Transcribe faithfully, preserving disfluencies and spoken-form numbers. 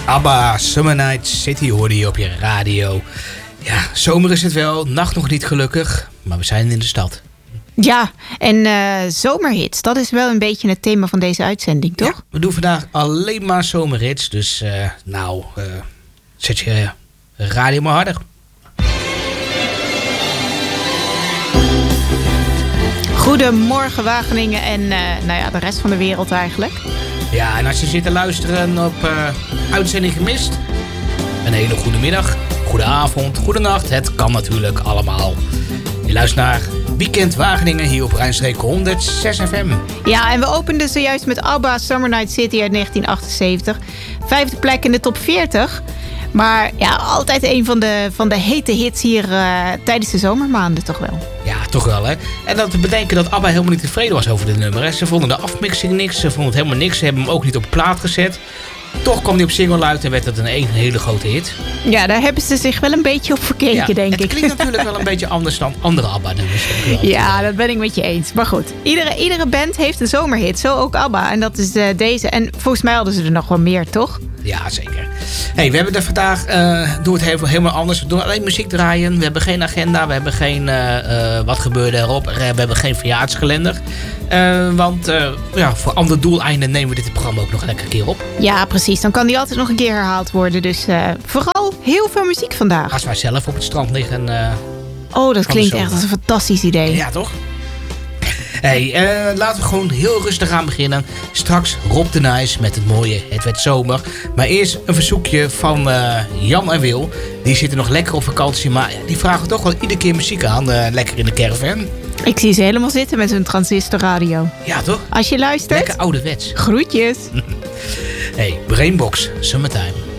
ABBA, Summer Night City hoorde je op je radio. Ja, zomer is het wel, nacht nog niet gelukkig, maar we zijn in de stad. Ja, en uh, zomerhits, dat is wel een beetje het thema van deze uitzending, toch? Ja, we doen vandaag alleen maar zomerhits, dus uh, nou, uh, zet je radio maar harder. Goedemorgen Wageningen en uh, nou ja, de rest van de wereld eigenlijk. Ja, en als je zit te luisteren op uh, uitzending gemist, een hele goede middag, goede avond, goede nacht. Het kan natuurlijk allemaal. Je luistert naar Weekend Wageningen hier op Rijnstreek honderdzes F M. Ja, en we openden zojuist met ABBA Summer Night City uit negentien achtenzeventig. Vijfde plek in de top veertig. Maar ja, altijd een van de, van de hete hits hier uh, tijdens de zomermaanden toch wel. Ja, toch wel hè. En dat te bedenken dat ABBA helemaal niet tevreden was over dit nummer. Hè. Ze vonden de afmixing niks, ze vonden het helemaal niks. Ze hebben hem ook niet op plaat gezet. Toch kwam hij op single uit en werd het een, een hele grote hit. Ja, daar hebben ze zich wel een beetje op verkeken, ja, denk het ik. Het klinkt natuurlijk wel een beetje anders dan andere ABBA-nummers. Ja, dat ben ik met je eens. Maar goed, iedere, iedere band heeft een zomerhit. Zo ook ABBA. En dat is uh, deze. En volgens mij hadden ze er nog wel meer, toch? Ja, zeker. Hey, we hebben er vandaag, uh, doen het helemaal anders. We doen alleen muziek draaien. We hebben geen agenda. We hebben geen uh, uh, wat gebeurde erop. We hebben geen verjaarskalender. Uh, want uh, ja, voor ander doeleinden nemen we dit programma ook nog lekker een keer op. Ja, precies. Dan kan die altijd nog een keer herhaald worden. Dus uh, vooral heel veel muziek vandaag. Als wij zelf op het strand liggen. Uh, oh, dat klinkt echt als een fantastisch idee. Ja, toch? Hey, uh, laten we gewoon heel rustig aan beginnen. Straks Rob de Nijs met het mooie Het werd zomer. Maar eerst een verzoekje van uh, Jan en Wil. Die zitten nog lekker op vakantie. Maar die vragen toch wel iedere keer muziek aan. Uh, lekker in de caravan. Ik zie ze helemaal zitten met hun transistorradio. Ja, toch? Als je luistert. Lekker ouderwets. Groetjes. Hey, Brainbox, Summertime.